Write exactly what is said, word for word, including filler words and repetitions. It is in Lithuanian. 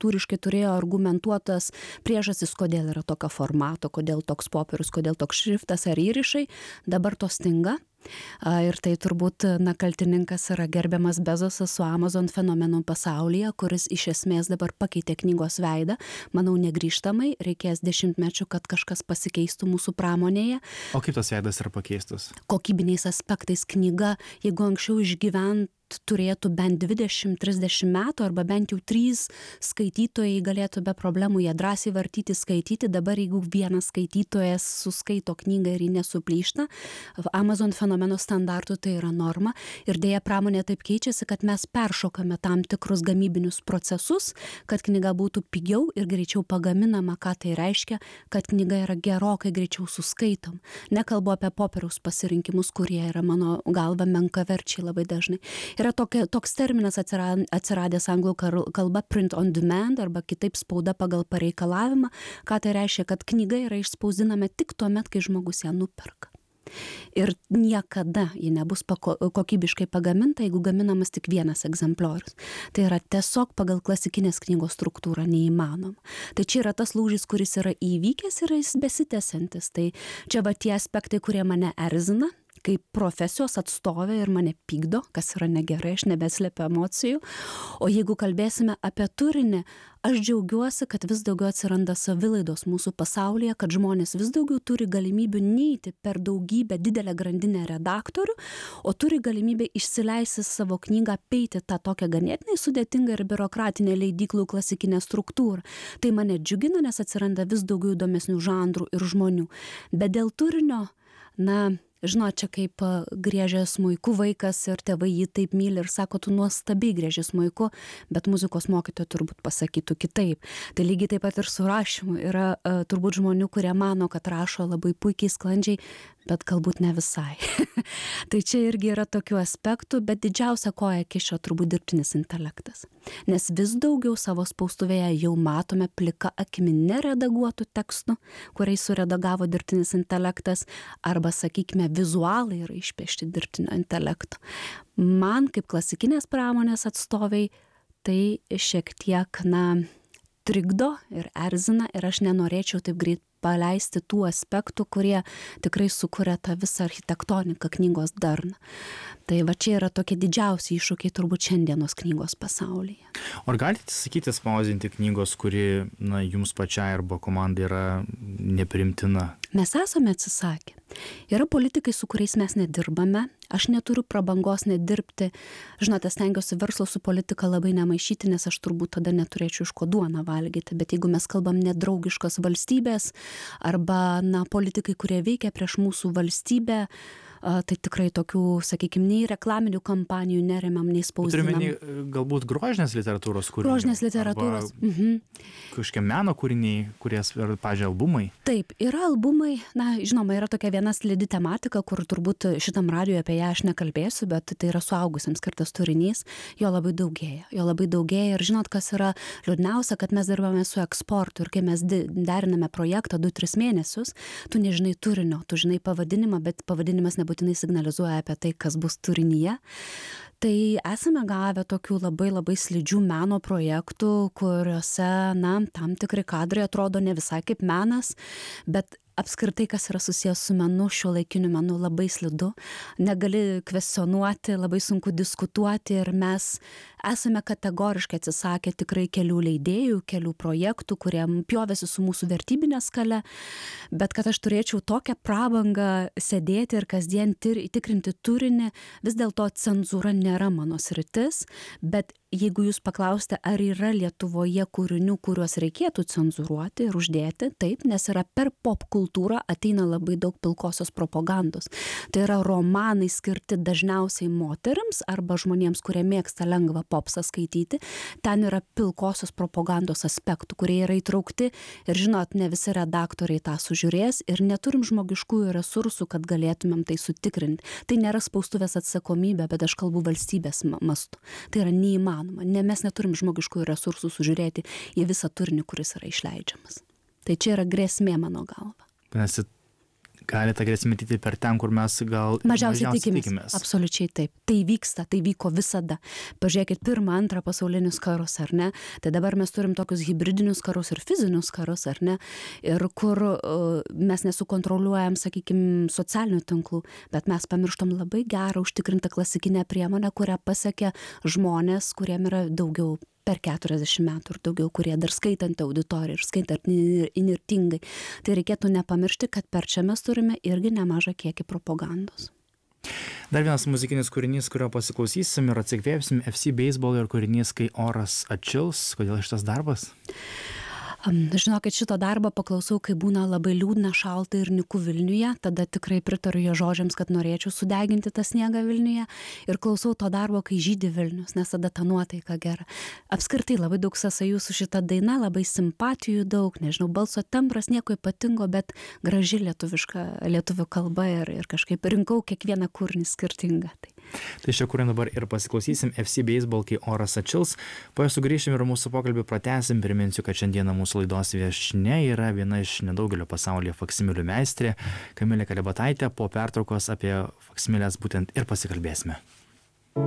struktūriškai turėjo argumentuotas priežastis, kodėl yra tokio formato, kodėl toks popierius, kodėl toks šriftas ar įrišai, dabar to stinga. Ir tai turbūt na, kaltininkas yra gerbiamas Bezosas su Amazon fenomenu pasaulyje, kuris iš esmės dabar pakeitė knygos veidą. Manau, negrįžtamai, reikės dešimtmečių, kad kažkas pasikeistų mūsų pramonėje. O kaip tas veidas yra pakeistas? Kokybiniais aspektais knyga, jeigu anksčiau išgyvent turėtų bent dvidešimt trisdešimt metų arba bent jau trys skaitytojai galėtų be problemų ją drąsiai vartyti, skaityti. Dabar jeigu vienas skaitytojas suskaito knygą ir ji nesuplyšta, Amazon fenomeno standartų tai yra norma ir dėja pramonė taip keičiasi, kad mes peršokame tam tikrus gamybinius procesus, kad knyga būtų pigiau ir greičiau pagaminama. Ką tai reiškia? Kad knyga yra gerokai greičiau suskaitom. Nekalbu apie popieriaus pasirinkimus, kurie yra mano galva menkaverčiai labai dažnai. Yra tokia, toks terminas atsiradęs anglų kalba print on demand arba kitaip spauda pagal pareikalavimą. Ką tai reiškia? Kad knyga yra išspausdinama tik tuo met, kai žmogus ją nuperka. Ir niekada ji nebus pako, kokybiškai pagaminta, jeigu gaminamas tik vienas egzempliorius. Tai yra tiesiog pagal klasikinės knygos struktūrą neįmanoma. Tai čia yra tas lūžis, kuris yra įvykęs ir jis besitęsiantis. Tai čia va tie aspektai, kurie mane erzina kaip profesijos atstovė ir mane pykdo, kas yra negerai, aš nebeslepiu emocijų. O jeigu kalbėsime apie turinį, aš džiaugiuosi, kad vis daugiau atsiranda savilaidos mūsų pasaulyje, kad žmonės vis daugiau turi galimybių neiti per daugybę didelę grandinę redaktorių, o turi galimybę išsileisti savo knygą, apeiti tą tokią ganėtinai sudėtingą ir biurokratinę leidyklų klasikinę struktūrą. Tai mane džiugina, nes atsiranda vis daugiau įdomesnių žanrų ir žmonių. Bet dėl turinio, na, žinot, čia kaip griežia smuiku vaikas ir tėvai jį taip myli ir sako, tu nuostabiai grieži smuiku, bet muzikos mokytoja turbūt pasakytų kitaip. Tai lygiai taip pat ir su rašymu. Yra uh, turbūt žmonių, kurie mano, kad rašo labai puikiai, sklandžiai, bet galbūt ne visai. Tai čia irgi yra tokių aspektų, bet didžiausia koja kišo turbūt dirbtinis intelektas. Nes vis daugiau savo spaustuvėje jau matome plika akimi neredaguotų tekstų, kuriais suredagavo dirbtinis intelektas, arba, sakykime, vizualai yra išpiešti dirbtinio intelekto. Man, kaip klasikinės pramonės atstoviai, tai šiek tiek, na, trikdo ir erzina ir aš nenorėčiau taip greit paleisti tų aspektų, kurie tikrai sukuria tą visą architektoniką knygos darną. Tai va čia yra tokie didžiausi iššūkiai turbūt šiandienos knygos pasaulyje. O ar galite sakyti spausdinti knygos, kuri, na, jums pačiai arba komandai yra neprimtina? Mes esame atsisakę. Yra politikai, su kuriais mes nedirbame. Aš neturiu prabangos nedirbti. Žinote, stengiuosi verslo su politika labai nemaišyti, nes aš turbūt tada neturėčiau iš ko duoną valgyti. Bet jeigu mes kalbam nedraugiškas valstybės arba, na, politikai, kurie veikia prieš mūsų valstybę, tai tikrai tokių, sakykime, nei reklaminių kampanijų neremiam, nei spausdinam. Turime galbūt grožinės literatūros kūriniai. Grožinės literatūros. Mhm. Kažkokie meno kūriniai, kurie, pavyzdžiui, albumai. Taip, yra albumai. Na, žinoma, yra tokia viena slidi tematika, kur turbūt šitam radijui apie ją aš nekalbėsiu, bet tai yra suaugusiems skirtas turinys. Jo labai daugėja. Jo labai daugėja. Ir žinot, kas yra liūdniausia, kad mes dirbame su eksportu ir kai mes deriname projektą du tris mėnesius, tu nežinai turinio, tu žinai pavadinimą, bet pavadinimas nebūtinai signalizuoja apie tai, kas bus turinyje. Tai esame gavę tokių labai labai slidžių meno projektų, kuriuose, na, tam tikri kadrai atrodo ne visai kaip menas, bet apskritai, kas yra susijęs su menu, šiuolaikiniu menu, labai slidu. Negali kvestionuoti, labai sunku diskutuoti ir mes esame kategoriškai atsisakę tikrai kelių leidėjų, kelių projektų, kurie pjovėsi su mūsų vertybinė skale, bet kad aš turėčiau tokią prabangą sėdėti ir kasdien tikrinti turinį, vis dėlto cenzūra nėra mano sritis, bet jeigu jūs paklausite, ar yra Lietuvoje kūrinių, kuriuos reikėtų cenzūruoti ir uždėti, taip, nes yra per pop kultūrą ateina labai daug pilkosios propagandos. Tai yra romanai skirti dažniausiai moterims arba žmonėms, kurie mėgsta lengvą popsą skaityti. Ten yra pilkosios propagandos aspektų, kurie yra įtraukti ir, žinot, ne visi redaktoriai tą sužiūrės ir neturim žmogiškųjų resursų, kad galėtumėm tai sutikrinti. Tai nėra spaustuvės atsakomybė, bet aš kalbu valstybės mastu. Tai yra neįmanoma. Ne, mes neturim žmogiškųjų resursų sužiūrėti į visą turinį, kuris yra išleidžiamas. Tai čia yra grėsmė mano galva. Nes gali tą grėsmę matyti per ten, kur mes gal mažiausiai mažiausiai tikimės. tikimės. Absoliučiai taip. Tai vyksta, tai vyko visada. Pažiūrėkit, pirmą, antrą pasaulinius karus, ar ne? Tai dabar mes turim tokius hibridinius karus ir fizinius karus, ar ne? Ir kur uh, mes nesukontroliuojam, sakykime, socialinių tinklų, bet mes pamirštam labai gerą užtikrintą klasikinę priemonę, kurią pasiekia žmonės, kuriem yra daugiau per keturiasdešimt metų ir daugiau, kurie dar skaitant auditoriją ir skaitant inirtingai. Tai reikėtų nepamiršti, kad per čia mes turime irgi nemažą kiekį propagandos. Dar vienas muzikinis kūrinys, kurio pasiklausysim ir atsikvėpsim, F C Baseball ir kūrinys Kai oras atšils. Kodėl šitas darbas? Žinokit, šito darbo paklausau, kai būna labai liūdna, šalta ir niku Vilniuje, tada tikrai pritariu jo žodžiams, kad norėčiau sudeginti tą sniegą Vilniuje ir klausau to darbo, kai žydi Vilnius, nes tada ta nuotaika gera. Apskritai labai daug sąsajų su šita daina, labai simpatijų daug, nežinau, balso tembras nieko ypatingo, bet graži lietuviška, lietuvių kalba ir, ir kažkaip rinkau kiekvieną kūrinį skirtingą. Tai. Tai šio kūrinio dabar ir pasiklausysim F C Baseball, Kai oras atšils. Po jo sugrįšim ir mūsų pokalbį pratęsim. Priminsiu, kad šiandieną mūsų laidos viešnia yra viena iš nedaugelio pasaulyje faksimilių meistrė Kamilė Kalibataitė. Po pertraukos apie faksimilės būtent ir pasikalbėsime.